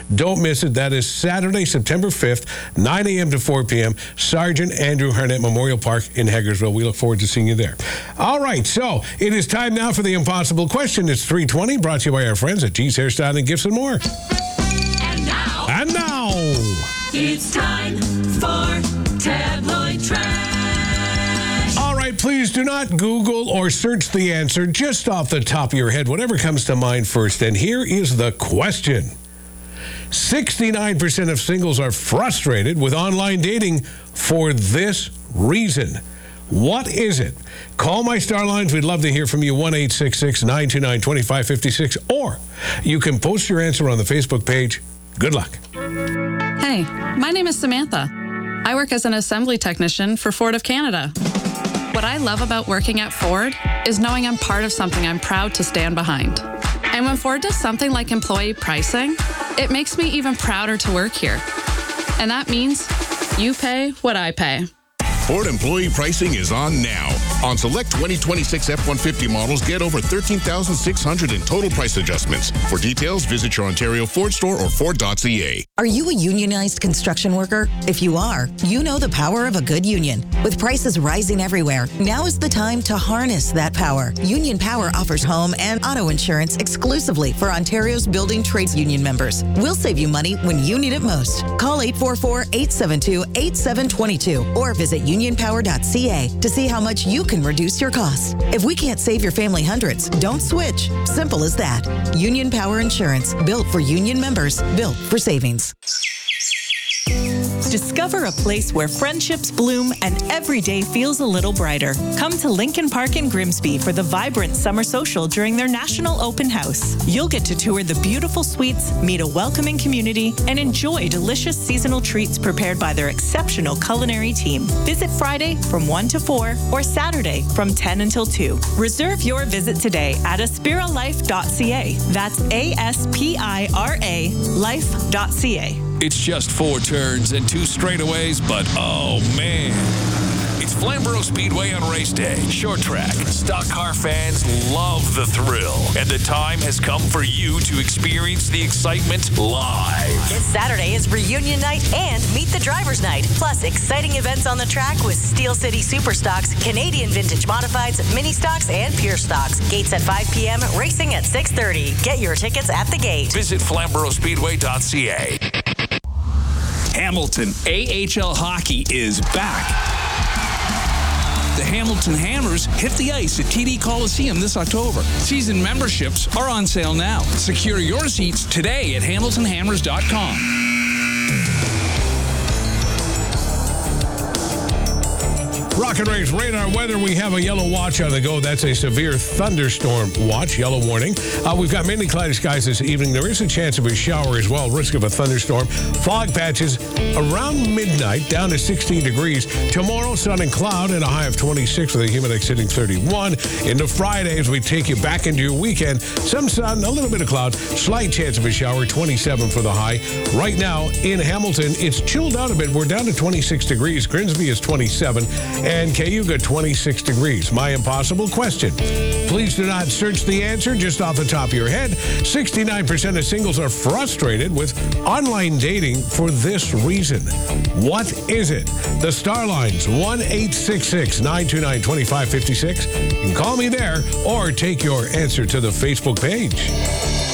Don't miss it. That is Saturday, September 5th, 9 a.m. to 4 p.m., Sergeant Andrew Harnett Memorial Park in Hagersville. We look forward to seeing you there. All right, so it is time now for the impossible question. It's 3:20, brought to you by our friends at G's Hairstyle and Gifts and More. And now, it's time for Tabloid Trash. All right, please do not Google or search the answer just off the top of your head, whatever comes to mind first. And here is the question. 69% of singles are frustrated with online dating for this reason. What is it? Call my star lines. We'd love to hear from you, 1-866-929-2556. Or you can post your answer on the Facebook page. Good luck. Hey, my name is Samantha. I work as an assembly technician for Ford of Canada. What I love about working at Ford is knowing I'm part of something I'm proud to stand behind. And when Ford does something like employee pricing, it makes me even prouder to work here. And that means you pay what I pay. Ford employee pricing is on now. On select 2026 F-150 models, get over $13,600 in total price adjustments. For details, visit your Ontario Ford store or Ford.ca. Are you a unionized construction worker? If you are, you know the power of a good union. With prices rising everywhere, now is the time to harness that power. Union Power offers home and auto insurance exclusively for Ontario's building trades union members. We'll save you money when you need it most. Call 844-872-8722 or visit unionpower.ca to see how much you can reduce your costs. If we can't save your family hundreds, don't switch. Simple as that. Union Power Insurance, built for union members, built for savings. Discover a place where friendships bloom and every day feels a little brighter. Come to Lincoln Park in Grimsby for the vibrant summer social during their national open house. You'll get to tour the beautiful suites, meet a welcoming community, and enjoy delicious seasonal treats prepared by their exceptional culinary team. Visit Friday from 1 to 4 or Saturday from 10 until 2. Reserve your visit today at aspiralife.ca. That's ASPIRA life.ca. It's just 4 turns and 2 straightaways, but oh man. It's Flamborough Speedway on race day. Short track. Stock car fans love the thrill. And the time has come for you to experience the excitement live. This Saturday is reunion night and meet the driver's night. Plus exciting events on the track with Steel City Superstocks, Canadian Vintage Modifieds, Mini Stocks, and Pure Stocks. Gates at 5 p.m., racing at 6:30. Get your tickets at the gate. Visit FlamboroughSpeedway.ca. Hamilton AHL Hockey is back. The Hamilton Hammers hit the ice at TD Coliseum this October. Season memberships are on sale now. Secure your seats today at hamiltonhammers.com. Rock and Race radar weather. We have a yellow watch on the go. That's a severe thunderstorm watch, yellow warning. We've got mainly cloudy skies this evening. There is a chance of a shower as well, risk of a thunderstorm. Fog patches around midnight, down to 16 degrees. Tomorrow, sun and cloud and a high of 26 with a humidex hitting 31. Into Friday, as we take you back into your weekend, some sun, a little bit of cloud, slight chance of a shower, 27 for the high. Right now in Hamilton, it's chilled out a bit. We're down to 26 degrees. Grimsby is 27. And Cayuga, 26 degrees. My impossible question. Please do not search the answer just off the top of your head. 69% of singles are frustrated with online dating for this reason. What is it? The star lines, 1-866-929-2556. You can call me there or take your answer to the Facebook page.